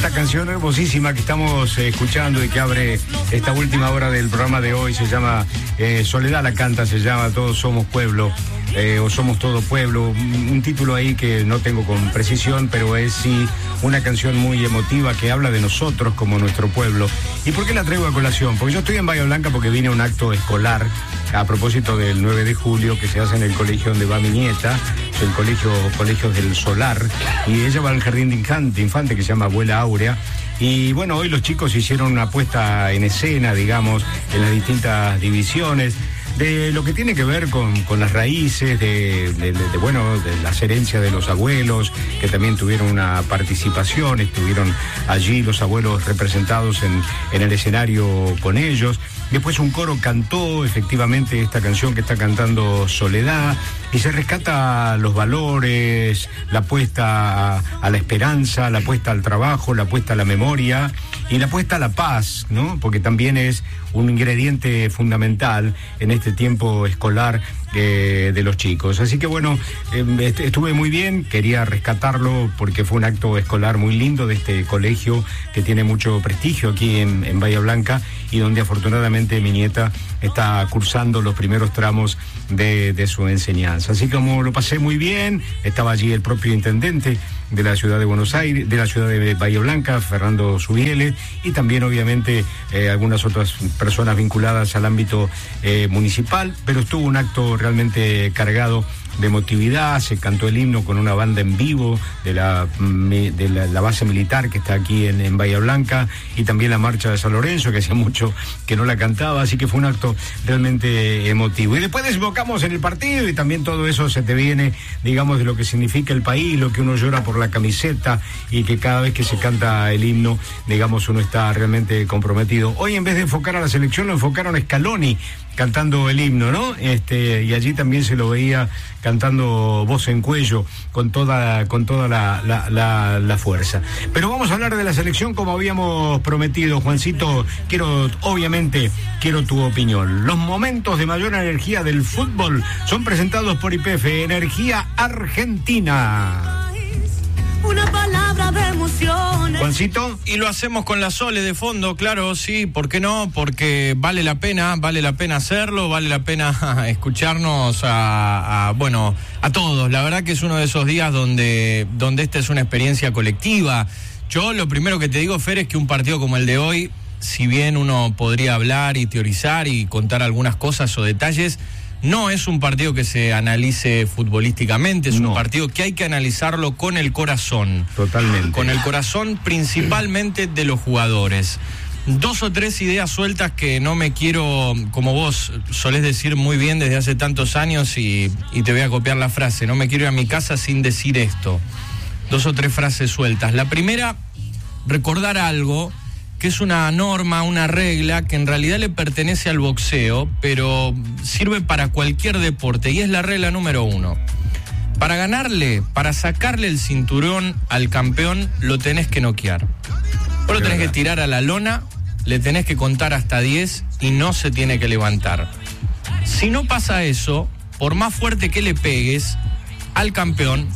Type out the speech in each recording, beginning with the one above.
esta canción hermosísima que estamos escuchando y que abre esta última hora del programa de hoy. Se llama Soledad la canta, se llama Todos somos pueblo, o Somos todo pueblo. Un título ahí que no tengo con precisión, pero es sí una canción muy emotiva que habla de nosotros como nuestro pueblo. ¿Y por qué la traigo a colación? Porque yo estoy en Bahía Blanca porque vine a un acto escolar a propósito del 9 de julio que se hace en el colegio donde va mi nieta, el colegio del Solar, y ella va al jardín de infante que se llama Abuela Áurea. Y bueno, hoy los chicos hicieron una puesta en escena, digamos, en las distintas divisiones, de lo que tiene que ver con las raíces, de las herencias de los abuelos, que también tuvieron una participación, estuvieron allí los abuelos representados en el escenario con ellos. Después un coro cantó efectivamente esta canción que está cantando Soledad, y se rescata los valores, la apuesta a la esperanza, la apuesta al trabajo, la apuesta a la memoria y la apuesta a la paz, ¿no? Porque también es un ingrediente fundamental en este tiempo escolar de los chicos. Así que bueno, estuve muy bien, quería rescatarlo porque fue un acto escolar muy lindo de este colegio que tiene mucho prestigio aquí en Bahía Blanca, y donde afortunadamente mi nieta está cursando los primeros tramos de su enseñanza. Así como lo pasé muy bien, estaba allí el propio intendente de la ciudad de Buenos Aires, de la ciudad de Bahía Blanca, Fernando Subiele, y también obviamente algunas otras personas vinculadas al ámbito municipal, pero estuvo un acto realmente cargado de emotividad. Se cantó el himno con una banda en vivo de la base militar que está aquí en Bahía Blanca, y también la marcha de San Lorenzo, que hacía mucho que no la cantaba, así que fue un acto realmente emotivo. Y después desembocamos en el partido, y también todo eso se te viene, digamos, de lo que significa el país, lo que uno llora por la camiseta, y que cada vez que se canta el himno, digamos, uno está realmente comprometido. Hoy, en vez de enfocar a la selección, lo enfocaron a Scaloni cantando el himno, ¿no? Y allí también se lo veía cantando voz en cuello, con toda la fuerza. Pero vamos a hablar de la selección como habíamos prometido. Juancito, quiero tu opinión. Los momentos de mayor energía del fútbol son presentados por YPF, Energía Argentina. Una palabra de emociones. Juancito. Y lo hacemos con la Sole de fondo, claro, sí, ¿por qué no? Porque vale la pena hacerlo, vale la pena escucharnos a todos. La verdad que es uno de esos días donde esta es una experiencia colectiva. Yo lo primero que te digo, Fer, es que un partido como el de hoy, si bien uno podría hablar y teorizar y contar algunas cosas o detalles, no es un partido que se analice futbolísticamente, es un partido que hay que analizarlo con el corazón. Totalmente. Con el corazón principalmente de los jugadores. 2 o 3 ideas sueltas que no me quiero, como vos solés decir muy bien desde hace tantos años, y te voy a copiar la frase, no me quiero ir a mi casa sin decir esto. 2 o 3 frases sueltas. La primera, recordar algo que es una norma, una regla que en realidad le pertenece al boxeo, pero sirve para cualquier deporte, y es la regla número 1. Para ganarle, para sacarle el cinturón al campeón, lo tenés que noquear. Vos lo tenés que tirar a la lona, le tenés que contar hasta 10 y no se tiene que levantar. Si no pasa eso, por más fuerte que le pegues al campeón,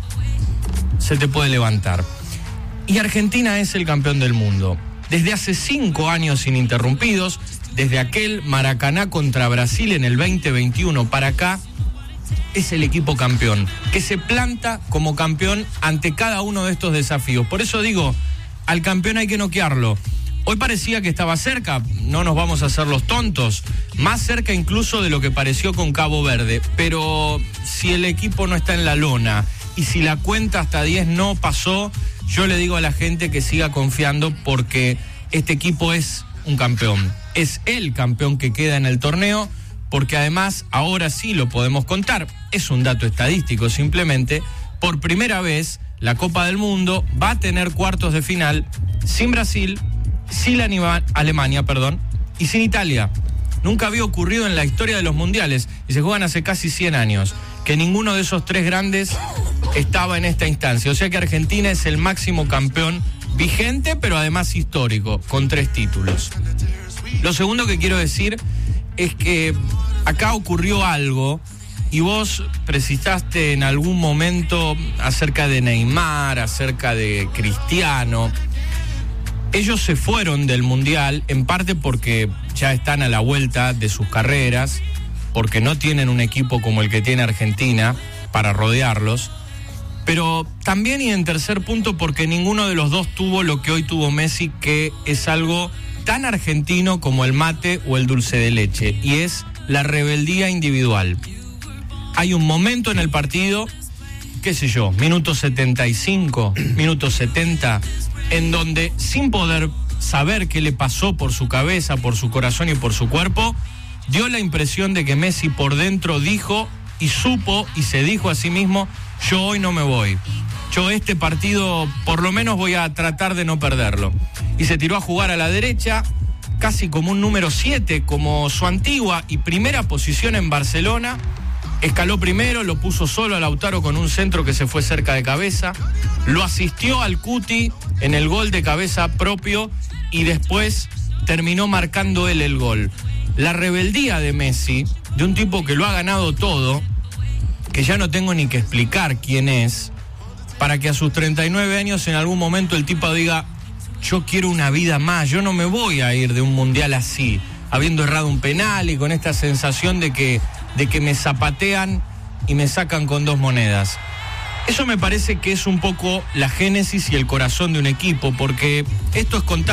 se te puede levantar. Y Argentina es el campeón del mundo. Desde hace 5 años ininterrumpidos, desde aquel Maracaná contra Brasil en el 2021 para acá, es el equipo campeón, que se planta como campeón ante cada uno de estos desafíos. Por eso digo, al campeón hay que noquearlo. Hoy parecía que estaba cerca, no nos vamos a hacer los tontos, más cerca incluso de lo que pareció con Cabo Verde, pero si el equipo no está en la lona y si la cuenta hasta 10 no pasó, yo le digo a la gente que siga confiando, porque este equipo es un campeón. Es el campeón que queda en el torneo, porque además, ahora sí lo podemos contar, es un dato estadístico simplemente, por primera vez la Copa del Mundo va a tener cuartos de final sin Brasil, sin Alemania, y sin Italia. Nunca había ocurrido en la historia de los mundiales, y se juegan hace casi 100 años, que ninguno de esos 3 grandes estaba en esta instancia. O sea que Argentina es el máximo campeón vigente, pero además histórico, con 3 títulos. Lo segundo que quiero decir es que acá ocurrió algo, y vos precisaste en algún momento acerca de Neymar, acerca de Cristiano. Ellos se fueron del Mundial en parte porque ya están a la vuelta de sus carreras, porque no tienen un equipo como el que tiene Argentina para rodearlos, pero también, y en tercer punto, porque ninguno de los dos tuvo lo que hoy tuvo Messi, que es algo tan argentino como el mate o el dulce de leche, y es la rebeldía individual. Hay un momento en el partido, qué sé yo, minuto 75, minuto 70, en donde, sin poder saber qué le pasó por su cabeza, por su corazón y por su cuerpo, dio la impresión de que Messi por dentro dijo y supo y se dijo a sí mismo: yo hoy no me voy, yo este partido por lo menos voy a tratar de no perderlo. Y se tiró a jugar a la derecha, casi como un número 7, como su antigua y primera posición en Barcelona. Escaló primero, lo puso solo a Lautaro con un centro que se fue cerca de cabeza, lo asistió al Cuti en el gol de cabeza propio y después terminó marcando él el gol. La rebeldía de Messi, de un tipo que lo ha ganado todo, que ya no tengo ni que explicar quién es, para que a sus 39 años en algún momento el tipo diga: yo quiero una vida más, yo no me voy a ir de un mundial así, habiendo errado un penal y con esta sensación de que me zapatean y me sacan con 2 monedas. Eso me parece que es un poco la génesis y el corazón de un equipo, porque esto es contar